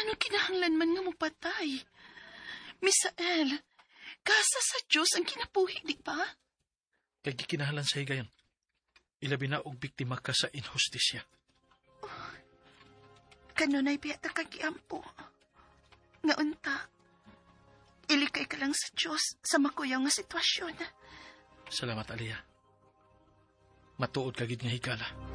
Ngano kinahanglan man nga mo patay? Misael, kasa sa Diyos ang kinapuhi, di ba? Kay gikinahanglan sa higayon. Ilabi na og biktima ka sa inhustisya. Kanunay biyata kag giampo. Nga unta, ilikay ka lang sa Diyos sa makuyaw nga sitwasyon. Salamat, Aliyah. Matuod ka gid nga higala.